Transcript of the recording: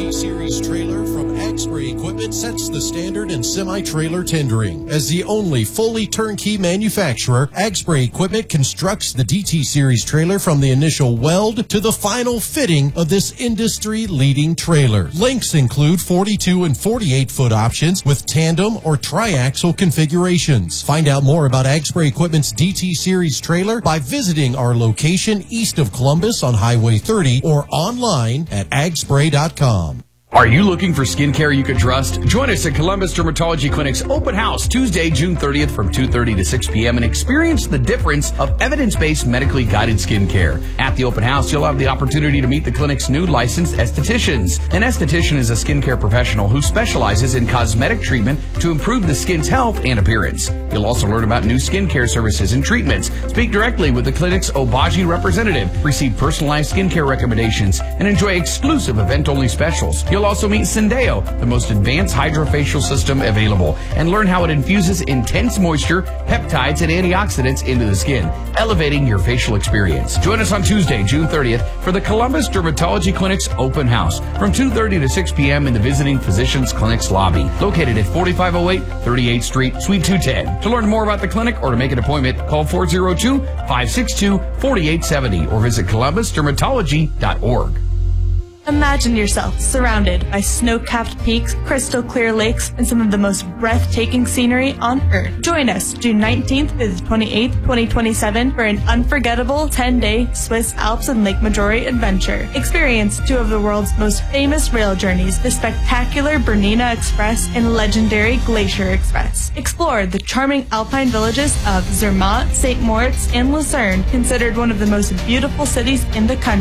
DT Series trailer from Agspray Equipment sets the standard in semi-trailer tendering. As the only fully turnkey manufacturer, Agspray Equipment constructs the DT Series trailer from the initial weld to the final fitting of this industry-leading trailer. Lengths include 42 and 48-foot options with tandem or triaxle configurations. Find out more about Agspray Equipment's DT Series trailer by visiting our location east of Columbus on Highway 30 or online at agspray.com. Are you looking for skincare you can trust? Join us at Columbus Dermatology Clinic's open house Tuesday, June 30th from 2:30 to 6 p.m. and experience the difference of evidence-based medically guided skincare. At the open house, you'll have the opportunity to meet the clinic's new licensed estheticians. An esthetician is a skincare professional who specializes in cosmetic treatment to improve the skin's health and appearance. You'll also learn about new skincare services and treatments, speak directly with the clinic's Obagi representative, receive personalized skincare recommendations, and enjoy exclusive event-only specials. You'll also meet Syndeo, the most advanced hydrofacial system available, and learn how it infuses intense moisture, peptides, and antioxidants into the skin, elevating your facial experience. Join us on Tuesday, June 30th for the Columbus Dermatology Clinic's open house from 2:30 to 6 p.m. in the Visiting Physicians Clinic's lobby, located at 4508 38th Street, Suite 210. To learn more about the clinic or to make an appointment, call 402-562-4870 or visit columbusdermatology.org. Imagine yourself surrounded by snow-capped peaks, crystal clear lakes, and some of the most breathtaking scenery on Earth. Join us June 19th to the 28th, 2027 for an unforgettable 10-day Swiss Alps and Lake Maggiore adventure. Experience two of the world's most famous rail journeys, the spectacular Bernina Express and legendary Glacier Express. Explore the charming alpine villages of Zermatt, St. Moritz, and Lucerne, considered one of the most beautiful cities in the country.